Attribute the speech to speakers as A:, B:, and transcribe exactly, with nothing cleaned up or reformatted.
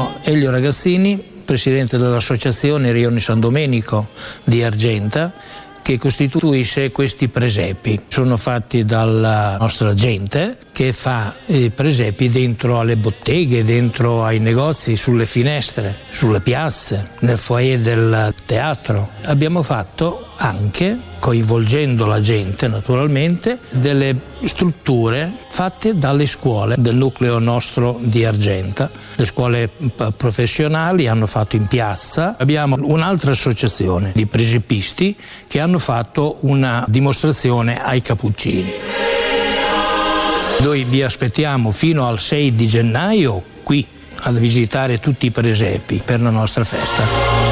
A: Sono Elio Ragazzini, presidente dell'Associazione Rione San Domenico di Argenta, che costituisce questi presepi. Sono fatti dalla nostra gente che fa i presepi dentro alle botteghe, dentro ai negozi, sulle finestre, sulle piazze, nel foyer del teatro. Abbiamo fatto anche, coinvolgendo la gente naturalmente, delle strutture fatte dalle scuole del nucleo nostro di Argenta. Le scuole professionali hanno fatto in piazza. Abbiamo un'altra associazione di presepisti che hanno fatto una dimostrazione ai Cappuccini. Noi vi aspettiamo fino al sei di gennaio qui a visitare tutti i presepi per la nostra festa.